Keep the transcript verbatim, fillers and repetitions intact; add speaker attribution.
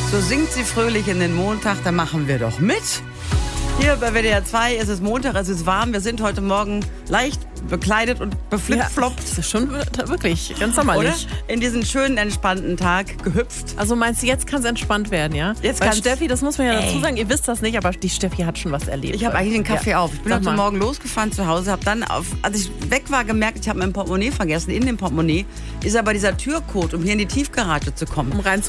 Speaker 1: So singt sie fröhlich in den Montag, da machen wir doch mit. Hier bei W D R zwei ist es Montag, es ist warm. Wir sind heute Morgen leicht bekleidet und beflipfloppt.
Speaker 2: Ja, das ist schon wirklich ganz sommerlich.
Speaker 1: Oder? In diesen schönen, entspannten Tag gehüpft.
Speaker 2: Also meinst du, jetzt kann es entspannt werden, ja?
Speaker 1: Jetzt
Speaker 2: Weil
Speaker 1: kann's-
Speaker 2: Steffi, das muss man ja dazu
Speaker 1: Ey.
Speaker 2: sagen, ihr wisst das nicht, aber die Steffi hat schon was erlebt.
Speaker 1: Ich habe eigentlich den Kaffee
Speaker 2: ja.
Speaker 1: auf. Ich bin
Speaker 2: Sag
Speaker 1: heute
Speaker 2: mal.
Speaker 1: Morgen losgefahren zu Hause, habe dann, auf, als ich weg war, gemerkt, ich habe mein Portemonnaie vergessen. In dem Portemonnaie ist aber dieser Türcode, um hier in die Tiefgarage zu kommen.
Speaker 2: Um rein